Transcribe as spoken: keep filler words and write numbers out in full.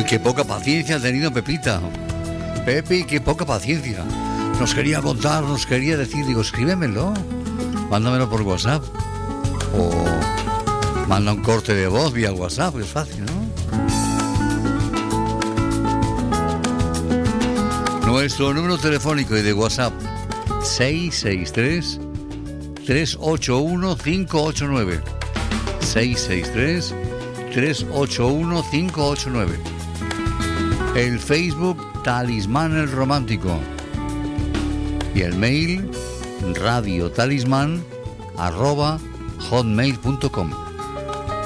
Uy, qué poca paciencia ha tenido Pepita. Pepi, qué poca paciencia. Nos quería contar, nos quería decir, digo, escríbemelo, mándamelo por WhatsApp. O manda un corte de voz vía WhatsApp, es fácil, ¿no? Nuestro número telefónico y de WhatsApp, seis seis tres, tres ocho uno, cinco ocho nueve. seis seis tres, tres ocho uno, cinco ocho nueve. El Facebook, Talismán el Romántico. Y el mail, radiotalismán arroba hotmail punto com.